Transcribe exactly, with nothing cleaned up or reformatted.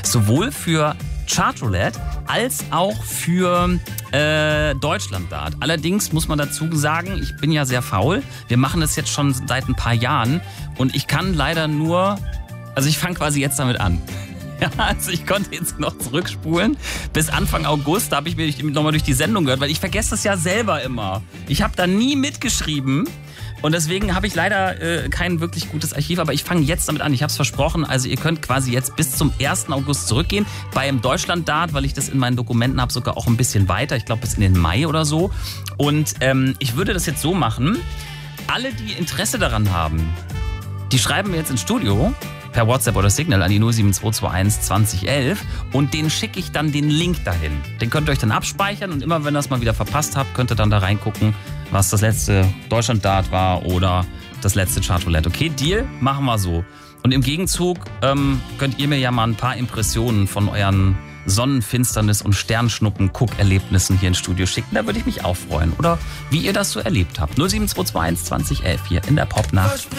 Sowohl für Chartroulette als auch für äh, Deutschlanddart. Allerdings muss man dazu sagen, ich bin ja sehr faul. Wir machen das jetzt schon seit ein paar Jahren und ich kann leider nur, also ich fange quasi jetzt damit an. Ja, also ich konnte jetzt noch zurückspulen bis Anfang August, da habe ich mir nochmal durch die Sendung gehört, weil ich vergesse das ja selber immer. Ich habe da nie mitgeschrieben. Und deswegen habe ich leider äh, kein wirklich gutes Archiv, aber ich fange jetzt damit an. Ich habe es versprochen, also ihr könnt quasi jetzt bis zum ersten August zurückgehen. Beim Deutschlanddart, weil ich das in meinen Dokumenten habe, sogar auch ein bisschen weiter. Ich glaube bis in den Mai oder so. Und ähm, ich würde das jetzt so machen, alle, die Interesse daran haben, die schreiben mir jetzt ins Studio per WhatsApp oder Signal an die null sieben zwei zwei eins zwanzig elf und denen schicke ich dann den Link dahin. Den könnt ihr euch dann abspeichern und immer, wenn ihr das mal wieder verpasst habt, könnt ihr dann da reingucken, was das letzte Deutschlanddart war oder das letzte Chartroulette. Okay, Deal? Machen wir so. Und im Gegenzug ähm, könnt ihr mir ja mal ein paar Impressionen von euren Sonnenfinsternis- und Sternschnuppen-Guck-Erlebnissen hier ins Studio schicken. Da würde ich mich auch freuen. Oder wie ihr das so erlebt habt. null sieben zwei zwei eins zwanzig elf hier in der Popnacht.